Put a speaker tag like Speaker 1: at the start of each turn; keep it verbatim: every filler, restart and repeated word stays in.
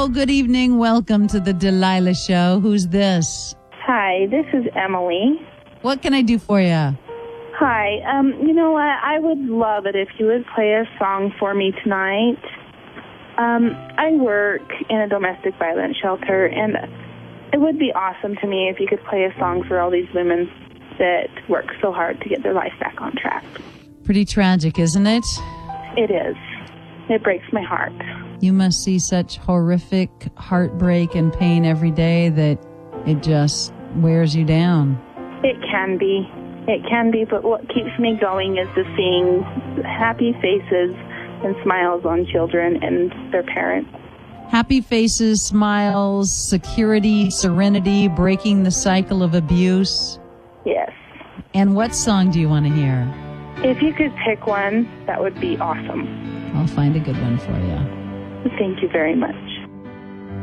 Speaker 1: Hello, good evening. Welcome to the Delilah Show. Who's this?
Speaker 2: Hi, this is Emily.
Speaker 1: What can I do for you?
Speaker 2: Hi, um, you know what? I would love it if you would play a song for me tonight. Um, I work in a domestic violence shelter, and it would be awesome to me if you could play a song for all these women that work so hard to get their life back on track.
Speaker 1: Pretty tragic, isn't it?
Speaker 2: It is. It breaks my heart.
Speaker 1: You must see such horrific heartbreak and pain every day that it just wears you down.
Speaker 2: It can be. It can be, but what keeps me going is the seeing happy faces and smiles on children and their parents.
Speaker 1: Happy faces, smiles, security, serenity, breaking the cycle of abuse.
Speaker 2: Yes.
Speaker 1: And what song do you want to hear?
Speaker 2: If you could pick one, that would be awesome.
Speaker 1: I'll find a good one for you.
Speaker 2: Thank you very much.